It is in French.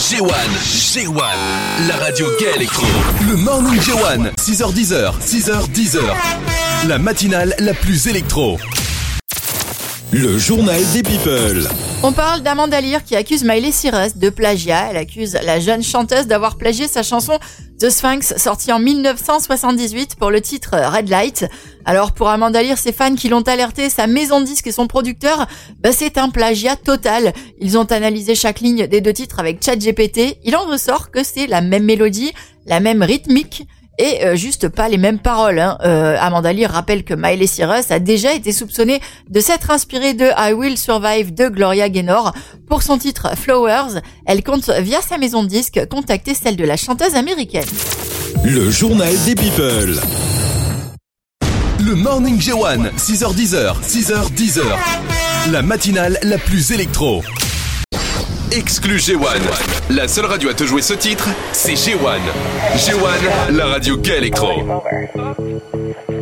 G1, la radio gay électro. Le Morning G1, 6h10, 6h10. La matinale la plus électro. Le journal des people. On parle d'Amanda Lear qui accuse Miley Cyrus de plagiat. Elle accuse la jeune chanteuse d'avoir plagié sa chanson The Sphinx, sortie en 1978 pour le titre Red Light. Alors pour Amanda Lear, ses fans qui l'ont alerté, sa maison de disques et son producteur, c'est un plagiat total. Ils ont analysé chaque ligne des deux titres avec ChatGPT. Il en ressort que c'est la même mélodie, la même rythmique, et juste pas les mêmes paroles. Amanda Lear rappelle que Miley Cyrus a déjà été soupçonnée de s'être inspirée de I Will Survive de Gloria Gaynor pour son titre Flowers. Elle compte via sa maison de disques contacter celle de la chanteuse américaine. Le journal des people. Le Morning G1, 6h10, 6h10. La matinale la plus électro. Exclu G1. La seule radio à te jouer ce titre, c'est G1. G1, la radio gay électro.